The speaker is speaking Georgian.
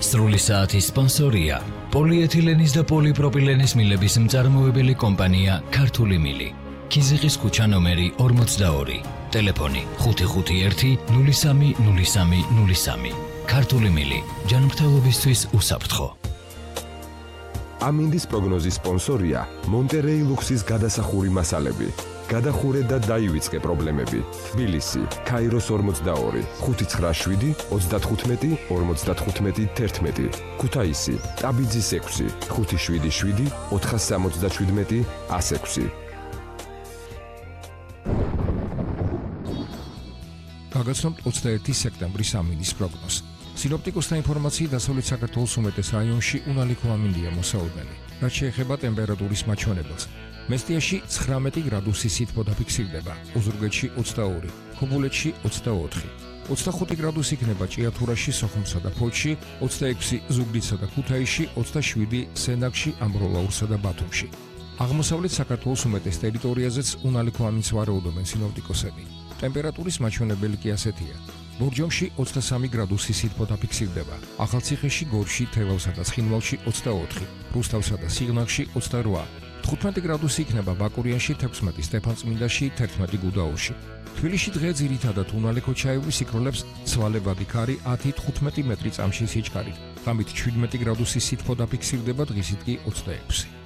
სრული საათის სპონსორია პოლიეთილენის და პოლიპროპილენის მილების მწარმოებელი კომპანია ქართული მილი. ქიზიყის ქუჩა ნომერი 42. ტელეფონი 551-030303. ქართული მილი. ჯანმრთელობისთვის უსაფრთხო. ამინდის პროგნოზის სპონსორია მონტერეი ლუქსის გადასახური მასალები. გადახურე და დაივიწყე პრობლემები. თბილისი, ქაიროს 42, 597, 35, 55, 11. ქუთაისი, ტაბიძის 6, 577, 477, 106. გაგაცნობთ 21 სექტემბრის ამინდის პროგნოზს. სინოპტიკოსთა ინფორმაციით დასავლეთ საქართველოს უმეტეს რაიონში უნალიქო ამინდია მოსაოდნელი. რაც შეეხება ტემპერატურის მაჩვენებელს. მესტიაში 19 გრადუსი სითბო დაფიქსირდება, ოზურგეთში 22, ქობულეთში 24, 25 გრადუსი იქნება ჭიათურაში, სოხუმსა და ფოთში, 26 ზუგდიდსა და ქუთაისში, 27 სენაკში, ამბროლაურსა და ბათუმში. აღმოსავლეთ საქართველოს უმეტეს ტერიტორიაზეც უნალიქო ამინდს ვარაუდობენ სინოპტიკოსები. ტემპერატურის მაჩვენებელი კი ასეთია. ბურჯომში 23 გრადუსი სითბო დაფიქსირდება, ახალციხეში, გორში, თელავსა და ცხინვალში 24, რუსთავსა და სიღნაღში 28, 15 გრადუსი იქნება ბაკურიანში, 16 სტეფანწმინდაში, 11 გუდაურში. თბილისში დღე ძირითადად უნალიქო ჩაივრის იქროლებს ცვალებადი ქარი 10-15 მეტრი წამში სიჩქარით. ღამით 17 გრადუსი სითბო დაფიქსირდება, დღისით კი 26.